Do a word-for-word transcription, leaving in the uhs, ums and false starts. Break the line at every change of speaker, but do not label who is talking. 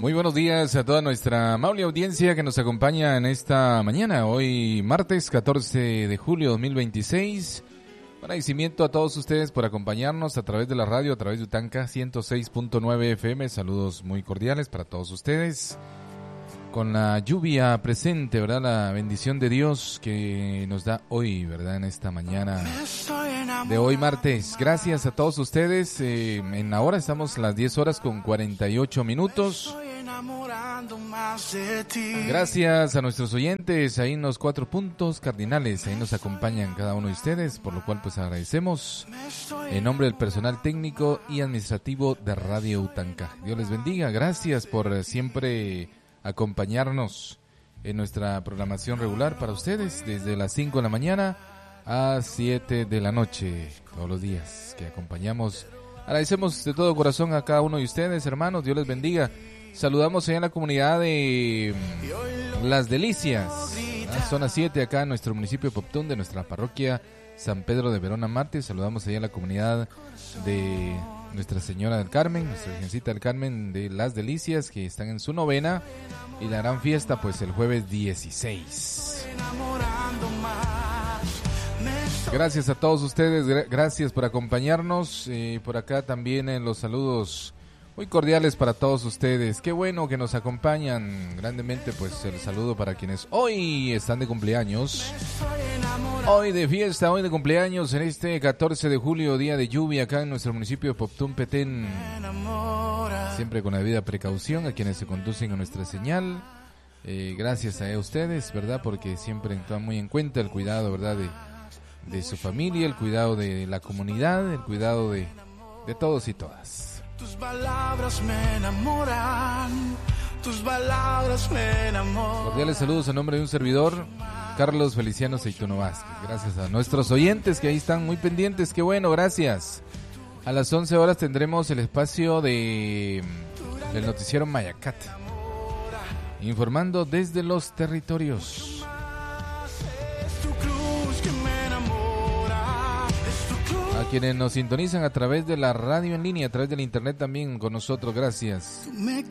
Muy buenos días a toda nuestra amable audiencia que nos acompaña en esta mañana, hoy martes catorce de julio de dos mil veintiséis. Un agradecimiento a todos ustedes por acompañarnos a través de la radio, a través de Utanca ciento seis punto nueve F M. Saludos muy cordiales para todos ustedes. Con la lluvia presente, ¿verdad? La bendición de Dios que nos da hoy, ¿verdad? En esta mañana de hoy martes. Gracias a todos ustedes. Eh, en ahora estamos a las diez horas con cuarenta y ocho minutos. Gracias a nuestros oyentes ahí en los cuatro puntos cardinales, ahí nos acompañan cada uno de ustedes, por lo cual pues agradecemos en nombre del personal técnico y administrativo de Radio Utanca. Dios les bendiga, gracias por siempre acompañarnos en nuestra programación regular para ustedes desde las cinco de la mañana a siete de la noche, todos los días que acompañamos. Agradecemos de todo corazón a cada uno de ustedes, hermanos, Dios les bendiga. Saludamos allá en la comunidad de Las Delicias, ¿verdad? Zona siete, acá en nuestro municipio de Poptún, de nuestra parroquia San Pedro de Verona Marte. Saludamos allá en la comunidad de Nuestra Señora del Carmen, Nuestra Virgencita del Carmen de Las Delicias, que están en su novena, y la gran fiesta pues el jueves dieciséis. Gracias a todos ustedes, gracias por acompañarnos, eh, por acá también en los saludos muy cordiales para todos ustedes. Qué bueno que nos acompañan grandemente, pues el saludo para quienes hoy están de cumpleaños. Hoy de fiesta, hoy de cumpleaños en este catorce de julio, día de lluvia acá en nuestro municipio de Poptún, Petén. Siempre con la debida precaución a quienes se conducen a nuestra señal. Eh, gracias a ustedes, ¿verdad? Porque siempre toman muy en cuenta el cuidado, ¿verdad? De, de su familia, el cuidado de la comunidad, el cuidado de, de todos y todas.
Tus palabras me enamoran, tus palabras me enamoran.
Cordiales saludos en nombre de un servidor, Carlos Feliciano Seituno Vázquez. Gracias a nuestros oyentes que ahí están muy pendientes, qué bueno, gracias. A las once horas tendremos el espacio de el noticiero Mayacat, informando desde los territorios. A quienes nos sintonizan a través de la radio en línea, a través del internet también con nosotros, gracias.